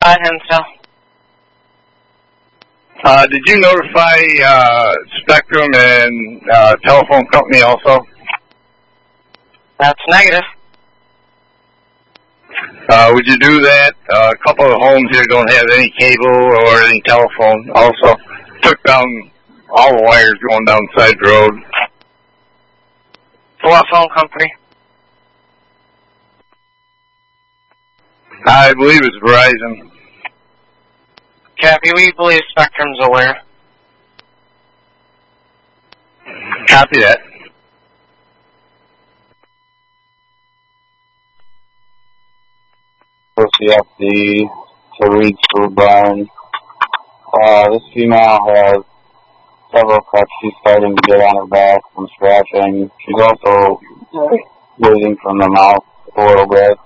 Hensel. Did you notify Spectrum and telephone company also? That's negative. Would you do that? A couple of homes here don't have any cable or any telephone. Also, took down all the wires going down the side road. What phone company? I believe it's Verizon. Copy. We believe Spectrum's aware. Copy that. OCFD to reach through Brian. This female has several cuts she's starting to get on her back from scratching. She's also bleeding from the mouth a little bit.